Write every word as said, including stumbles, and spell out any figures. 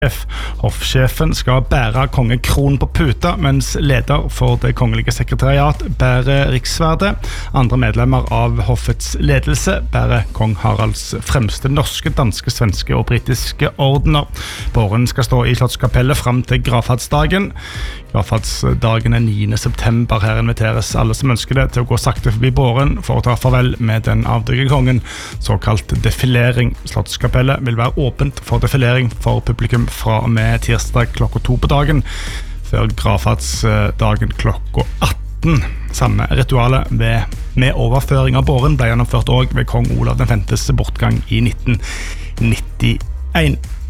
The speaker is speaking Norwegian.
Hoffsjefen skal bære kongekronen på puta, mens leder for det kongelige sekretariat bærer riksverde. Andre medlemmer av hoffets ledelse bærer kong Haralds fremste norske, danske, svenske og britiske ordener. Båren skal stå i Slottskapellet frem til gravferdsdagen. Gravferdsdagen er niende september. Her inviteres alle som ønsker det til å gå sakte forbi båren for å ta farvel med den avdøde kongen. Såkalt defilering. Slottskapellet vil være åpent for defilering for publikum fra og med tirsdag klokka to på dagen, før gravferdsdagen klokka atten. Samme ritualet med, med overføring av båren ble gjennomført også ved kong Olav den femtes bortgang i nitten nittien.